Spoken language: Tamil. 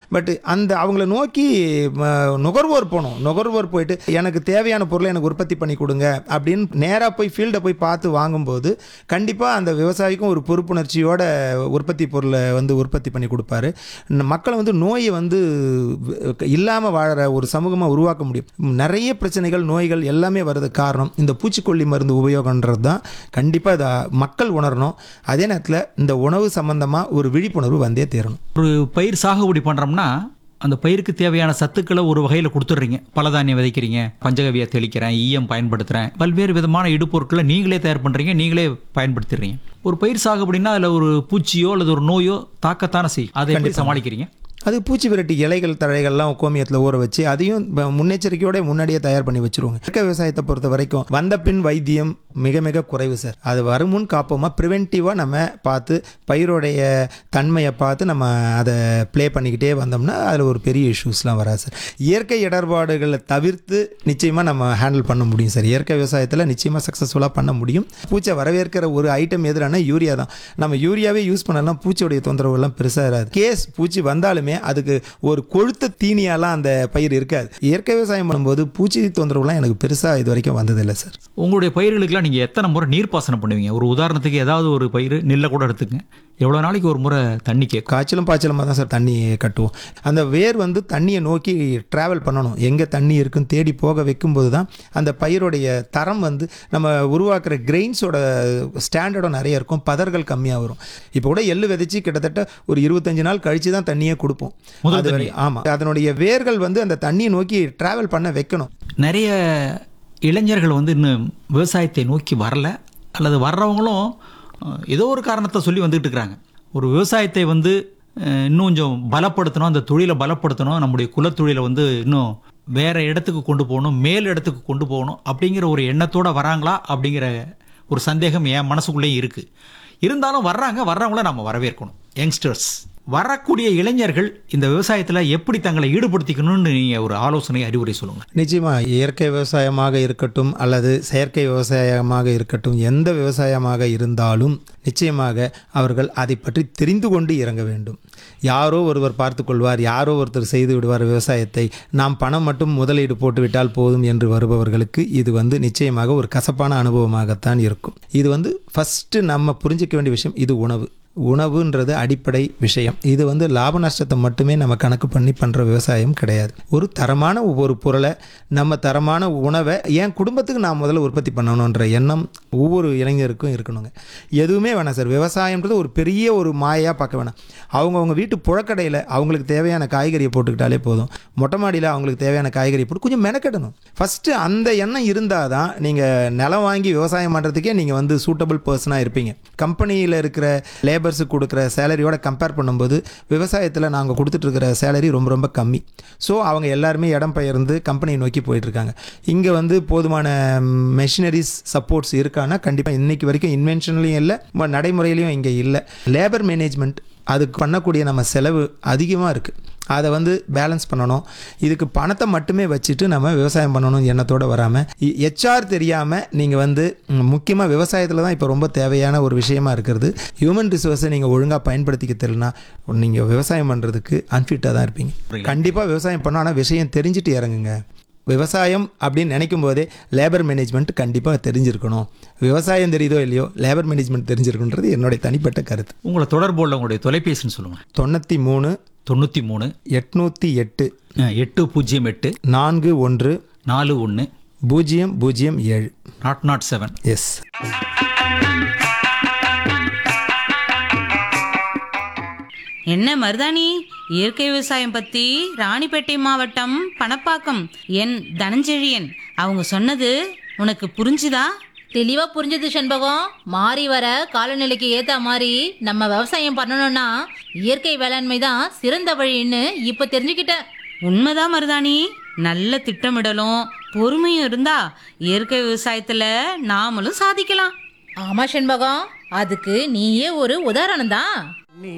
பட் அந்த அவங்கள நோக்கி நுகர்வோர் போகணும். நுகர்வோர் போயிட்டு எனக்கு தேவையான பொருளை எனக்கு உற்பத்தி பண்ணி கொடுங்க அப்படின்னு நேராக போய் ஃபீல்டை போய் பார்த்து வாங்கும்போது கண்டிப்பாக அந்த விவசாயிக்கும் ஒரு பொறுப்புணர்ச்சியோட உற்பத்தி பொருளை வந்து உற்பத்தி பண்ணி கொடுப்பாரு. மக்களை வந்து நோயை வந்து இல்லாமல் வாழற ஒரு சமூகமாக உருவாக்க முடியும். நிறைய பிரச்சனைகள் நோய்கள் எல்லாமே வருது காரணம் இந்த பூச்சிக்கொல்லி மருந்து உபயோகன்றது தான். கண்டிப்பாக இதை மக்கள் உணரணும். அதே நேரத்தில் இந்த உணவு சம்பந்தமாக ஒரு விழிப்புணர்வு வந்தே தீரணும். ஒரு பயிர் சாகுபடி பண்ணுறோம்னா அந்த பயிருக்கு தேவையான சத்துக்களை ஒரு வகையில் கொடுத்துட்றீங்க. பலதானியம் விதைக்கிறீங்க, பஞ்சகவியா தெளிக்கிறேன், ஈயம் பயன்படுத்துகிறேன், பல்வேறு விதமான இடுபொருட்களை நீங்களே தயார் பண்ணுறீங்க, நீங்களே பயன்படுத்திடுறீங்க. ஒரு பயிர் சாகுபடினா அதில் ஒரு பூச்சியோ அல்லது ஒரு நோயோ தாக்கத்தானே செய்யும். அதை எப்படி சமாளிக்கிறீங்க? அது பூச்சி விரட்டி இலைகள் தழைகள்லாம் கோமியத்தில் ஊற வச்சு அதையும் முன்னெச்சரிக்கையோட முன்னாடியே தயார் பண்ணி வச்சுருவாங்க. இயற்கை விவசாயத்தை பொறுத்த வரைக்கும் வந்த பின் வைத்தியம் மிக மிக குறைவு சார். அது வருமுன் காப்போமா ப்ரிவென்டிவாக நம்ம பார்த்து பயிரோடைய தன்மையை பார்த்து நம்ம அதை ப்ளே பண்ணிக்கிட்டே வந்தோம்னா அதில் ஒரு பெரிய இஷ்யூஸ்லாம் வராது சார். இயற்கை இடர்பாடுகளை தவிர்த்து நிச்சயமாக நம்ம ஹேண்டில் பண்ண முடியும் சார். இயற்கை விவசாயத்தில் நிச்சயமாக சக்ஸஸ்ஃபுல்லாக பண்ண முடியும். பூச்சை வரவேற்கிற ஒரு ஐட்டம் எதுனா யூரியா தான். நம்ம யூரியாவே யூஸ் பண்ணலாம், பூச்சியோடைய தொந்தரவுலாம் பெருசாக இராது. கேஸ் பூச்சி வந்தாலுமே அதுக்கு ஒரு கொழுத்த தீனியாலாம் அந்த பயிர் இருக்காது. இயற்கை விவசாயம் பண்ணும்போது பூச்சி தொந்தரவுலாம் எனக்கு பெருசாக இது வரைக்கும் வந்ததில்லை சார். உங்களுடைய பயிர்களுக்கெல்லாம் நீங்கள் எத்தனை முறை நீர்ப்பாசனம் பண்ணுவீங்க? ஒரு உதாரணத்துக்கு ஏதாவது ஒரு பயிர் நெல்லை கூட எடுத்துங்க, எவ்வளோ நாளைக்கு ஒரு முறை தண்ணி கேட்கும்? காய்ச்சலும் பாய்ச்சலுமாக தான் சார் தண்ணி கட்டுவோம். அந்த வேர் வந்து தண்ணியை நோக்கி ட்ராவல் பண்ணணும். எங்கே தண்ணி இருக்குன்னு தேடி போக வைக்கும்போது தான் அந்த பயிரோடைய தரம் வந்து நம்ம உருவாக்குற கிரெயின்ஸோட ஸ்டாண்டர்டும் நிறைய இருக்கும், பதர்கள் கம்மியாக வரும். இப்போ கூட எள்ளு விதைச்சி கிட்டத்தட்ட ஒரு 25 நாள் கழித்து தான் தண்ணியே கொடுப்போம். ஆமாம், அதனுடைய வேர்கள் வந்து அந்த தண்ணியை நோக்கி ட்ராவல் பண்ண வைக்கணும். நிறைய இளைஞர்கள் வந்து இன்னும் விவசாயத்தை நோக்கி வரல, அல்லது வர்றவங்களும் ஏதோ ஒரு காரணத்தை சொல்லி வந்துட்டு இருக்கிறாங்க. ஒரு விவசாயத்தை வந்து இன்னும் கொஞ்சம் பலப்படுத்தணும், அந்த தொழிலை பலப்படுத்தணும், நம்முடைய குலத்தொழிலை வந்து இன்னும் வேற இடத்துக்கு கொண்டு போகணும், மேல் இடத்துக்கு கொண்டு போகணும் அப்படிங்கிற ஒரு எண்ணத்தோடு வராங்களா அப்படிங்கிற ஒரு சந்தேகம் என் மனசுக்குள்ளேயும் இருக்குது. இருந்தாலும் வர்றவங்கள நம்ம வரவேற்கணும். யங்ஸ்டர்ஸ், வரக்கூடிய இளைஞர்கள் இந்த விவசாயத்தில் எப்படி தங்களை ஈடுபடுத்திக்கணும்னு நீங்கள் ஒரு ஆலோசனை அறிவுரை சொல்லுங்கள். நிச்சயமாக இயற்கை விவசாயமாக இருக்கட்டும் அல்லது செயற்கை விவசாயமாக இருக்கட்டும், எந்த விவசாயமாக இருந்தாலும் நிச்சயமாக அவர்கள் அதை பற்றி தெரிந்து கொண்டு இறங்க வேண்டும். யாரோ ஒருவர் பார்த்து கொள்வார், யாரோ ஒருத்தர் செய்து விடுவார் விவசாயத்தை, நாம் பணம் மட்டும் முதலீடு போட்டுவிட்டால் போதும் என்று வருபவர்களுக்கு இது வந்து நிச்சயமாக ஒரு கசப்பான அனுபவமாகத்தான் இருக்கும். இது வந்து ஃபஸ்ட்டு நம்ம புரிஞ்சிக்க வேண்டிய விஷயம், இது உணவுன்றது அடிப்படை விஷயம். இது வந்து லாப நஷ்டத்தை மட்டுமே நம்ம கணக்கு பண்ணி பண்ணுற விவசாயம் கிடையாது. ஒரு தரமான ஒவ்வொரு பொருளை, நம்ம தரமான உணவை என் குடும்பத்துக்கு நான் முதல்ல உற்பத்தி பண்ணணுன்ற எண்ணம் ஒவ்வொரு இளைஞருக்கும் இருக்கணுங்க. எதுவுமே வேணாம் சார். விவசாயம்ன்றது ஒரு பெரிய ஒரு மாயாக பார்க்க வேணாம். அவங்கவுங்க வீட்டு புழக்கடையில் அவங்களுக்கு தேவையான காய்கறியை போட்டுக்கிட்டாலே போதும். மொட்டை மாடியில் அவங்களுக்கு தேவையான காய்கறியை போட்டு கொஞ்சம் மெனக்கெடணும். ஃபஸ்ட்டு அந்த எண்ணம் இருந்தால் தான் நீங்கள் நிலம் வாங்கி விவசாயம் பண்ணுறதுக்கே நீங்கள் வந்து சூட்டபிள் பர்சனாக இருப்பீங்க. கம்பெனியில் இருக்கிற லேபர்ஸுக்கு கொடுக்குற சேலரியோட கம்பேர் பண்ணும்போது விவசாயத்தில் நாங்கள் கொடுத்துட்ருக்கிற சேலரி ரொம்ப ரொம்ப கம்மி. ஸோ அவங்க எல்லாருமே இடம் பெயர்ந்து கம்பெனியை நோக்கி போயிட்டுருக்காங்க. இங்கே வந்து போதுமான மெஷினரிஸ் சப்போர்ட்ஸ் இருக்கான்னா கண்டிப்பாக இன்றைக்கி வரைக்கும் இன்வென்ஷன்லையும் இல்லை, நடைமுறையிலையும் இங்கே இல்லை. லேபர் மேனேஜ்மெண்ட் அதுக்கு பண்ணக்கூடிய நம்ம செலவு அதிகமாக இருக்குது. அதை வந்து பேலன்ஸ் பண்ணணும். இதுக்கு பணத்தை மட்டுமே வச்சுட்டு நம்ம விவசாயம் பண்ணணும் எண்ணத்தோடு வராமல், HR தெரியாமல் நீங்கள் வந்து முக்கியமாக விவசாயத்தில் தான் இப்போ ரொம்ப தேவையான ஒரு விஷயமா இருக்கிறது. ஹியூமன் ரிசோர்ஸை நீங்கள் ஒழுங்காக பயன்படுத்திக்க தெரியலனா நீங்கள் விவசாயம் பண்ணுறதுக்கு அன்ஃபிட்டாக தான் இருப்பீங்க. கண்டிப்பாக விவசாயம் பண்ணோம், ஆனால் விஷயம் தெரிஞ்சுட்டு இறங்குங்க. விவசாயம் அப்படின்னு நினைக்கும் போதே லேபர் மேனேஜ்மெண்ட் கண்டிப்பாக தெரிஞ்சிருக்கணும். விவசாயம் தெரியுதோ இல்லையோ லேபர் மேனேஜ்மெண்ட் தெரிஞ்சிருக்குன்றது என்னுடைய தனிப்பட்ட கருத்து. உங்களை தொடர்பு உள்ள உங்களுடைய தொலைபேசின்னு சொல்லுங்கள். 93 808 808 41 41 007 007. எஸ். என்ன மருதாணி, இயற்கை விவசாயம் பற்றி ராணிப்பேட்டை மாவட்டம் பணப்பாக்கம் என் தனஞ்செழியன் அவங்க சொன்னது உனக்கு புரிஞ்சுதா? தெளிவா புரிஞ்சது செண்பகம். மாறி வர காலநிலைக்கு ஏத்த மாதிரி நம்ம விவசாயம் பண்ணணும்னா இயற்கை வேளாண்மை தான் சிறந்த வழின்னு இப்ப தெரிஞ்சுக்கிட்டேன். உண்மைதான் மருதாணி. நல்ல திட்டமிடலும் பொறுமையும் இருந்தா இயற்கை விவசாயத்துல நாமளும் சாதிக்கலாம். ஆமா செண்பகம், அதுக்கு நீயே ஒரு உதாரணம் தான்.